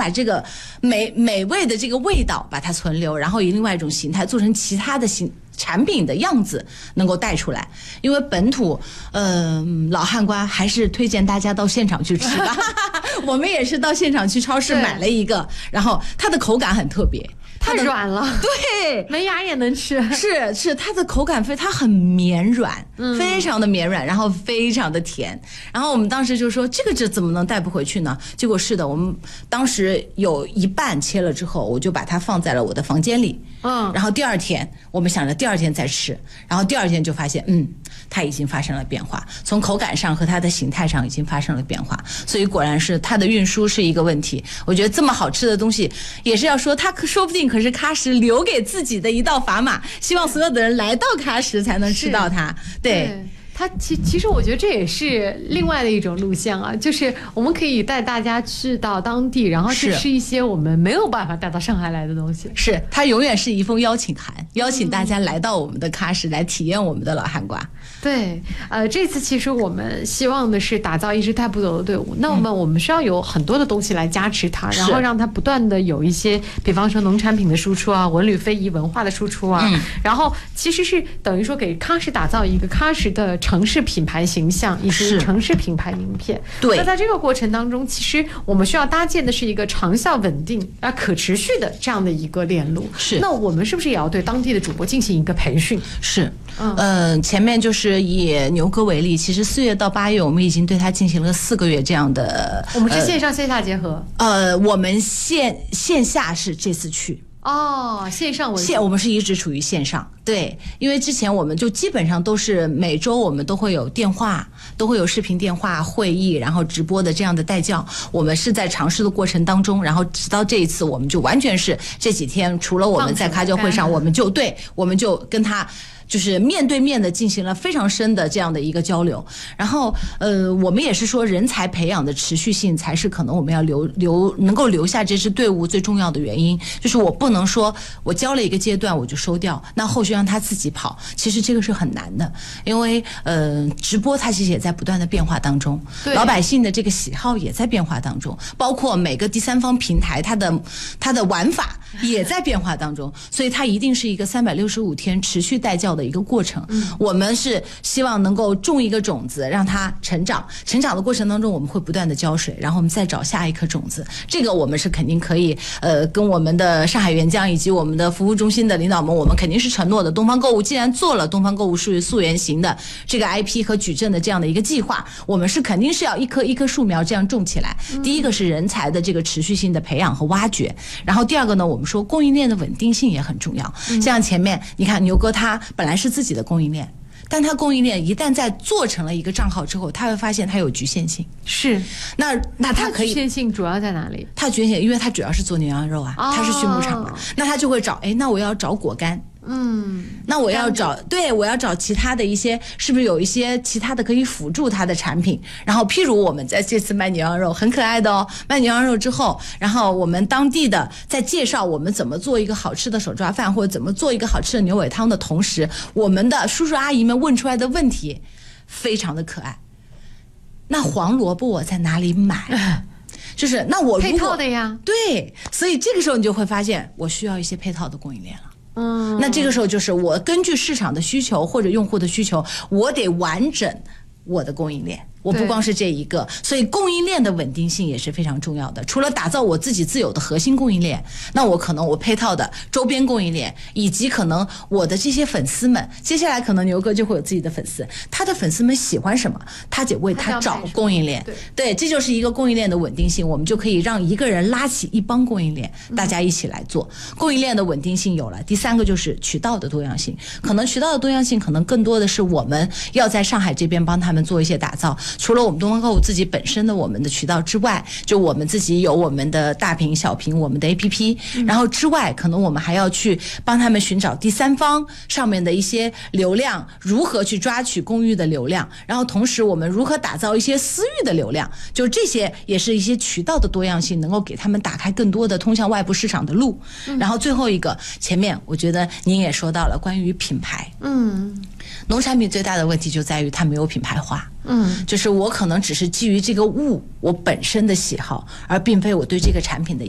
把这个美味的这个味道把它存留，然后以另外一种形态做成其他的产品的样子能够带出来。因为本土老汉瓜还是推荐大家到现场去吃吧我们也是到现场去超市买了一个，然后它的口感很特别， 太软了， 对， 没牙也能吃。 是，它的口感它很绵软，非常的绵软，然后非常的甜。然后我们当时就说这怎么能带不回去呢？结果是的，我们当时有一半切了之后，我就把它放在了我的房间里。然后第二天我们想着第二天再吃，然后第二天就发现它已经发生了变化，从口感上和它的形态上已经发生了变化，所以果然是它的运输是一个问题。我觉得这么好吃的东西也是要说，它说不定可是喀什留给自己的一道砝码，希望所有的人来到喀什才能吃到它。对， 它其实我觉得这也是另外的一种路线啊，就是我们可以带大家去到当地，然后去吃一些我们没有办法带到上海来的东西。 是，它永远是一封邀请函，邀请大家来到我们的喀什来体验我们的老汉瓜。 对，这次其实我们希望的是打造一支带不走的队伍。那我们需要有很多的东西来加持它，然后让它不断的有一些，比方说农产品的输出啊，文旅非遗文化的输出啊，然后其实是等于说给喀什打造一个喀什的城市品牌形象以及城市品牌名片。 对， 那在这个过程当中，其实我们需要搭建的是一个长效稳定可持续的这样的一个链路。 是，那我们是不是也要对当地的主播进行一个培训？ 是，前面就是以牛哥为例，其实4月到8月我们已经对他进行了4个月这样的。 我们是线上线下结合。 我们线下是这次去。 线上我们是一直处于线上。对，因为之前我们就基本上都是每周我们都会有电话，都会有视频电话会议，然后直播的这样的带教。我们是在尝试的过程当中，然后直到这一次我们就完全是这几天除了我们在喀教会上，我们就跟他就是面对面的进行了非常深的这样的一个交流。然后我们也是说人才培养的持续性才是可能我们要能够留下这支队伍最重要的原因。就是我不能说我教了一个阶段我就收掉，那后续让他自己跑，其实这个是很难的。因为直播它其实也在不断的变化当中，老百姓的这个喜好也在变化当中，包括每个第三方平台它的玩法也在变化当中，所以它一定是一个365天持续带教的一个过程。我们是希望能够种一个种子让它成长的过程当中我们会不断的浇水，然后我们再找下一颗种子。这个我们是肯定可以跟我们的上海援疆以及我们的服务中心的领导们，我们肯定是承诺的。东方购物既然做了东方购物是溯源型的这个 IP 和矩阵的这样的一个计划，我们是肯定是要一棵一棵树苗这样种起来。第一个是人才的这个持续性的培养和挖掘，然后第二个呢，我们说供应链的稳定性也很重要。像前面你看牛哥他本来是自己的供应链，但他供应链一旦在做成了一个账号之后，他会发现他有局限性。 是， 那他可以， 局限性主要在哪里？ 他局限，因为他主要是做牛羊肉啊，他是畜牧场嘛，那他就会找，那我要找果干。那我要找其他的一些，是不是有一些其他的可以辅助它的产品？然后譬如我们在这次卖牛羊肉很可爱的哦，卖牛羊肉之后，然后我们当地的在介绍我们怎么做一个好吃的手抓饭或者怎么做一个好吃的牛尾汤的同时，我们的叔叔阿姨们问出来的问题非常的可爱。那黄萝卜我在哪里买？就是那我如果配套的呀， 对，所以这个时候你就会发现我需要一些配套的供应链了。那这个时候就是我根据市场的需求或者用户的需求，我得完整我的供应链。我不光是这一个，所以供应链的稳定性也是非常重要的。除了打造我自己自有的核心供应链，那我可能我配套的周边供应链，以及可能我的这些粉丝们，接下来可能牛哥就会有自己的粉丝，他的粉丝们喜欢什么，他得为他找供应链。对，这就是一个供应链的稳定性，我们就可以让一个人拉起一帮供应链，大家一起来做。供应链的稳定性有了，第三个就是渠道的多样性。可能渠道的多样性，可能更多的是我们要在上海这边帮他们做一些打造。除了我们东方购物自己本身的我们的渠道之外，就我们自己有我们的大屏小屏我们的 APP， 然后之外可能我们还要去帮他们寻找第三方上面的一些流量，如何去抓取公域的流量，然后同时我们如何打造一些私域的流量，就这些也是一些渠道的多样性，能够给他们打开更多的通向外部市场的路。然后最后一个，前面我觉得您也说到了关于品牌。农产品最大的问题就在于它没有品牌化。就是我可能只是基于这个物我本身的喜好，而并非我对这个产品的